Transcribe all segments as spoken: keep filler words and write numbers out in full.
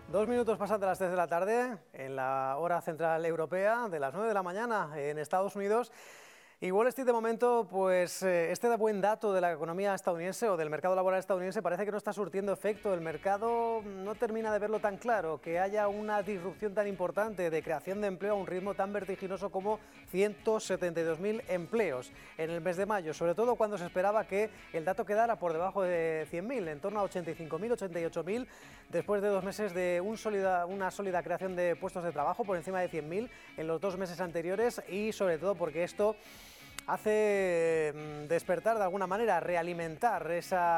Dos minutos pasan de las tres de la tarde, en la hora central europea, de las nueve de la mañana en Estados Unidos. Y Wall Street de momento, pues este buen dato de la economía estadounidense o del mercado laboral estadounidense parece que no está surtiendo efecto. El mercado no termina de verlo tan claro, que haya una disrupción tan importante de creación de empleo a un ritmo tan vertiginoso como ciento setenta y dos mil empleos en el mes de mayo, sobre todo cuando se esperaba que el dato quedara por debajo de cien mil, en torno a ochenta y cinco mil, ochenta y ocho mil, después de dos meses de un sólida, una sólida creación de puestos de trabajo por encima de cien mil en los dos meses anteriores, y sobre todo porque esto hace despertar de alguna manera, realimentar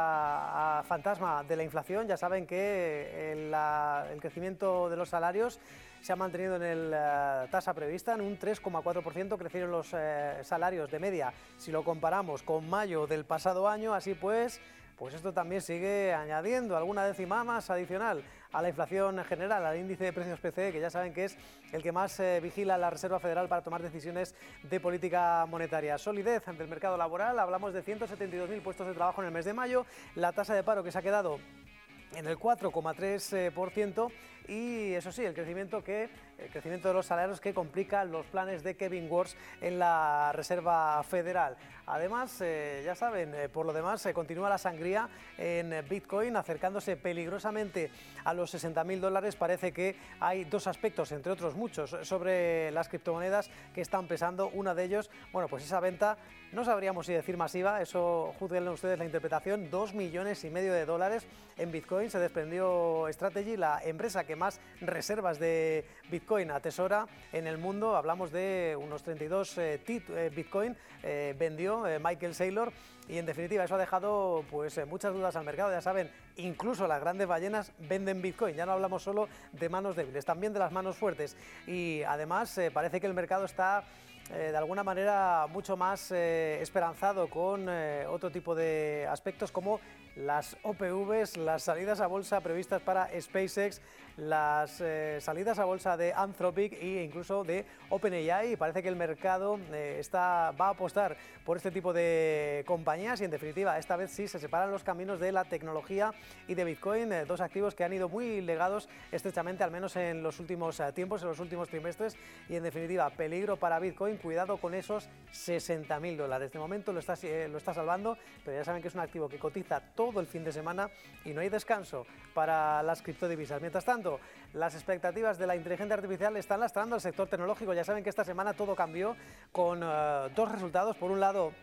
esa fantasma de la inflación. Ya saben que el, la, el crecimiento de los salarios se ha mantenido en la tasa prevista, en un tres coma cuatro por ciento crecieron los eh, salarios de media si lo comparamos con mayo del pasado año. Así pues, pues esto también sigue añadiendo alguna décima más adicional a la inflación general, al índice de precios P C E, que ya saben que es el que más eh, vigila la Reserva Federal para tomar decisiones de política monetaria. Solidez ante el mercado laboral, hablamos de ciento setenta y dos mil puestos de trabajo en el mes de mayo, la tasa de paro que se ha quedado en el cuatro coma tres por ciento, y eso sí, el crecimiento, que, el crecimiento de los salarios que complica los planes de Kevin Warsh en la Reserva Federal. Además, eh, ya saben, eh, por lo demás, eh, continúa la sangría en Bitcoin, acercándose peligrosamente a los sesenta mil dólares. Parece que hay dos aspectos, entre otros muchos, sobre las criptomonedas que están pesando. Uno de ellos, bueno, pues esa venta, no sabríamos si decir masiva, eso juzguen ustedes la interpretación, dos millones y medio de dólares en Bitcoin. Se desprendió Strategy, la empresa que más reservas de Bitcoin atesora en el mundo. Hablamos de unos treinta y dos eh, eh, Bitcoin, eh, vendió eh, Michael Saylor, y en definitiva eso ha dejado pues eh, muchas dudas al mercado. Ya saben, incluso las grandes ballenas venden Bitcoin, ya no hablamos solo de manos débiles, también de las manos fuertes. Y además eh, parece que el mercado está Eh, de alguna manera mucho más eh, esperanzado con eh, otro tipo de aspectos, como las O P Vs, las salidas a bolsa previstas para SpaceX, las eh, salidas a bolsa de Anthropic e incluso de OpenAI. Y parece que el mercado eh, está, va a apostar por este tipo de compañías, y en definitiva esta vez sí se separan los caminos de la tecnología y de Bitcoin, eh, dos activos que han ido muy ligados estrechamente, al menos en los últimos eh, tiempos, en los últimos trimestres. Y en definitiva, peligro para Bitcoin, cuidado con esos sesenta mil dólares. De momento lo está, eh, lo está salvando, pero ya saben que es un activo que cotiza todo el fin de semana y no hay descanso para las criptodivisas. Mientras tanto, las expectativas de la inteligencia artificial están lastrando al sector tecnológico. Ya saben que esta semana todo cambió con uh, dos resultados. Por un lado,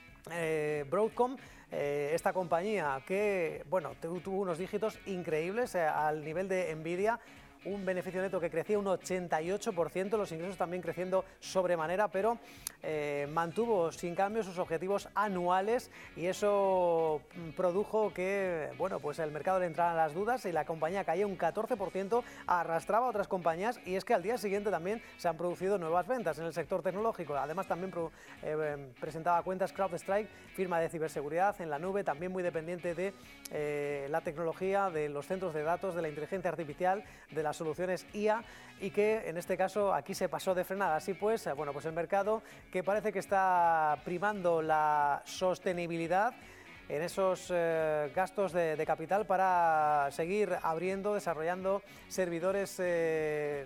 eh, Broadcom, eh, esta compañía que, bueno, tuvo unos dígitos increíbles eh, al nivel de Nvidia. Un beneficio neto que crecía un ochenta y ocho por ciento, los ingresos también creciendo sobremanera, pero eh, mantuvo sin cambio sus objetivos anuales, y eso produjo que, bueno, pues el mercado le entraran las dudas y la compañía caía un catorce por ciento, arrastraba a otras compañías. Y es que al día siguiente también se han producido nuevas ventas en el sector tecnológico. Además también pro, eh, presentaba cuentas CrowdStrike, firma de ciberseguridad en la nube, también muy dependiente de eh, la tecnología, de los centros de datos, de la inteligencia artificial, de la soluciones I A, y que en este caso aquí se pasó de frenada. Así pues, bueno, pues el mercado, que parece que está primando la sostenibilidad en esos eh, gastos de, de capital para seguir abriendo, desarrollando servidores eh,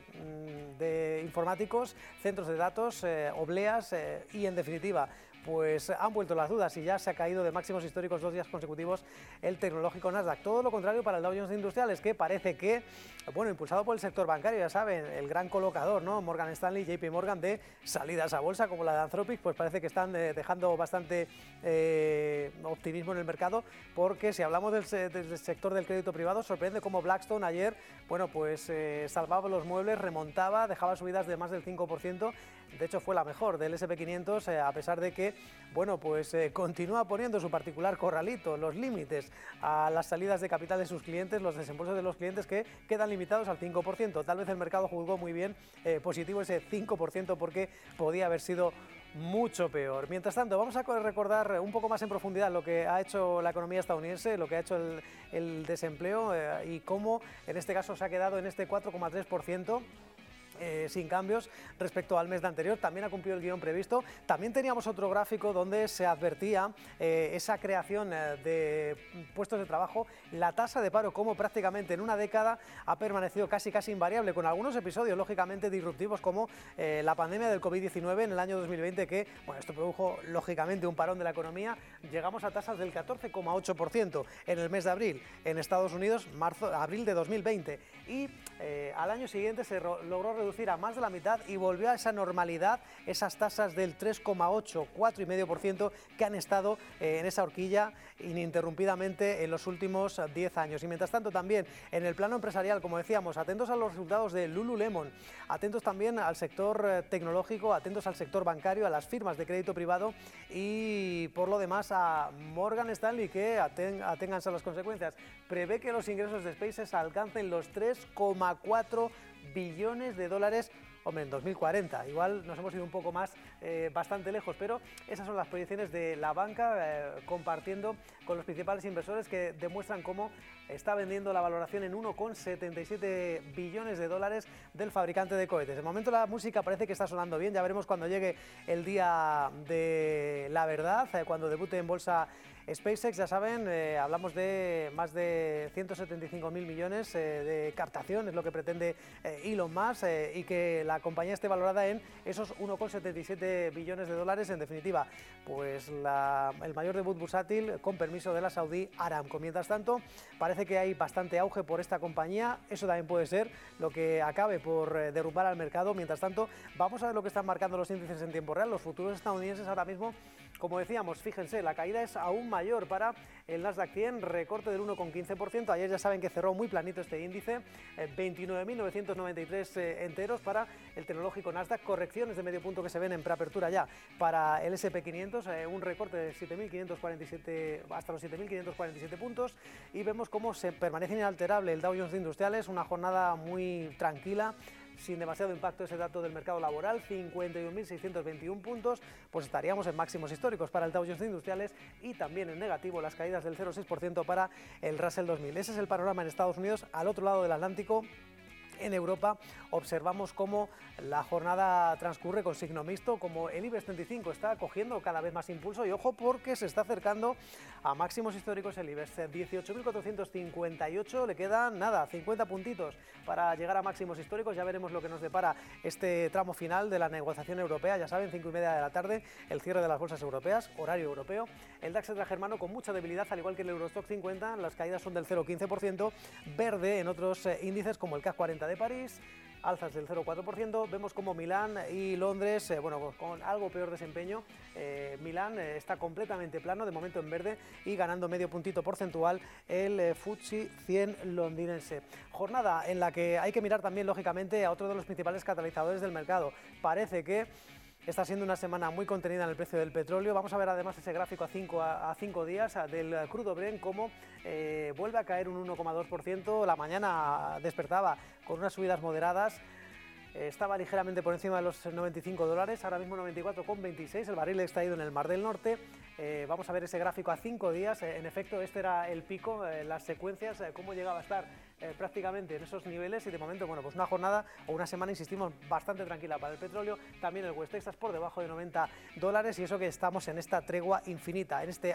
de informáticos, centros de datos, eh, obleas eh, y en definitiva pues han vuelto las dudas y ya se ha caído de máximos históricos dos días consecutivos el tecnológico Nasdaq. Todo lo contrario para el Dow Jones de Industriales, que parece que, bueno, impulsado por el sector bancario, ya saben, el gran colocador, ¿no? Morgan Stanley, J P Morgan, de salidas a bolsa como la de Anthropic, pues parece que están eh, dejando bastante eh, optimismo en el mercado, porque si hablamos del, del sector del crédito privado, sorprende cómo Blackstone ayer, bueno, pues eh, salvaba los muebles, remontaba, dejaba subidas de más del cinco por ciento. De hecho fue la mejor del ese and pe quinientos, eh, a pesar de que, bueno, pues eh, continúa poniendo su particular corralito, los límites a las salidas de capital de sus clientes, los desembolsos de los clientes, que quedan limitados al cinco por ciento. Tal vez el mercado juzgó muy bien eh, positivo ese cinco por ciento, porque podía haber sido mucho peor. Mientras tanto, vamos a recordar un poco más en profundidad lo que ha hecho la economía estadounidense, lo que ha hecho el, el desempleo eh, y cómo en este caso se ha quedado en este cuatro coma tres por ciento. Eh, sin cambios respecto al mes de anterior, también ha cumplido el guión previsto. También teníamos otro gráfico donde se advertía eh, esa creación eh, de puestos de trabajo, la tasa de paro como prácticamente en una década ha permanecido casi casi invariable, con algunos episodios lógicamente disruptivos como eh, la pandemia del COVID diecinueve en el año dos mil veinte, que bueno, esto produjo lógicamente un parón de la economía. Llegamos a tasas del catorce coma ocho por ciento en el mes de abril en Estados Unidos, marzo, abril de dos mil veinte, y eh, al año siguiente se logró reducir a más de la mitad y volvió a esa normalidad, esas tasas del tres coma ocho, cuatro coma cinco por ciento que han estado eh, en esa horquilla ininterrumpidamente en los últimos diez años. Y mientras tanto también en el plano empresarial, como decíamos, atentos a los resultados de Lululemon, atentos también al sector eh, tecnológico, atentos al sector bancario, a las firmas de crédito privado y por lo demás a Morgan Stanley, que aten, aténganse a las consecuencias, prevé que los ingresos de SpaceX alcancen los tres coma cuatro billones de dólares, hombre, en dos mil cuarenta. Igual nos hemos ido un poco más, eh, bastante lejos, pero esas son las proyecciones de la banca, eh, compartiendo con los principales inversores, que demuestran cómo está vendiendo la valoración en uno coma setenta y siete billones de dólares del fabricante de cohetes. De momento la música parece que está sonando bien, ya veremos cuando llegue el día de la verdad, eh, cuando debute en bolsa SpaceX. Ya saben, eh, hablamos de más de ciento setenta y cinco mil millones eh, de captación, es lo que pretende eh, Elon Musk, eh, y que la compañía esté valorada en esos uno coma setenta y siete billones de dólares. En definitiva, pues la, el mayor debut bursátil con permiso de la saudí Aramco. Mientras tanto, parece que hay bastante auge por esta compañía, eso también puede ser lo que acabe por eh, derrumbar al mercado. Mientras tanto, vamos a ver lo que están marcando los índices en tiempo real. Los futuros estadounidenses ahora mismo, como decíamos, fíjense, la caída es aún mayor para el Nasdaq cien, recorte del uno coma quince por ciento. Ayer ya saben que cerró muy planito este índice, eh, veintinueve mil novecientos noventa y tres eh, enteros para el tecnológico Nasdaq, correcciones de medio punto que se ven en preapertura ya para el ese and pe quinientos, eh, un recorte de siete mil quinientos cuarenta y siete hasta los siete mil quinientos cuarenta y siete puntos, y vemos cómo se permanece inalterable el Dow Jones de Industriales, una jornada muy tranquila, sin demasiado impacto ese dato del mercado laboral, cincuenta y un mil seiscientos veintiún puntos, pues estaríamos en máximos históricos para el Dow Jones de Industriales, y también en negativo las caídas del cero coma seis por ciento para el Russell dos mil. Ese es el panorama en Estados Unidos. Al otro lado del Atlántico, en Europa, observamos cómo la jornada transcurre con signo mixto, como el IBEX treinta y cinco está cogiendo cada vez más impulso, y ojo porque se está acercando a máximos históricos el IBEX, dieciocho mil cuatrocientos cincuenta y ocho, le quedan nada, cincuenta puntitos para llegar a máximos históricos. Ya veremos lo que nos depara este tramo final de la negociación europea. Ya saben, cinco y media de la tarde, el cierre de las bolsas europeas, horario europeo. El DAX germano con mucha debilidad, al igual que el Eurostock cincuenta, las caídas son del cero coma quince por ciento, verde en otros eh, índices como el CAC cuarenta de París, alzas del cero coma cuatro por ciento. Vemos como Milán y Londres, eh, bueno, con algo peor desempeño. Eh, Milán eh, está completamente plano, de momento en verde, y ganando medio puntito porcentual el eh, F T S E cien londinense. Jornada en la que hay que mirar también, lógicamente, a otro de los principales catalizadores del mercado. Parece que está siendo una semana muy contenida en el precio del petróleo. Vamos a ver además ese gráfico a cinco, a cinco días del crudo Brent, cómo eh, vuelve a caer un uno coma dos por ciento. La mañana despertaba con unas subidas moderadas. Eh, estaba ligeramente por encima de los noventa y cinco dólares, ahora mismo noventa y cuatro coma veintiséis, el barril extraído en el Mar del Norte. Eh, vamos a ver ese gráfico a cinco días. Eh, en efecto, este era el pico, eh, las secuencias, eh, cómo llegaba a estar eh, prácticamente en esos niveles, y de momento, bueno, pues una jornada o una semana, insistimos, bastante tranquila para el petróleo. También el West Texas por debajo de noventa dólares, y eso que estamos en esta tregua infinita, en este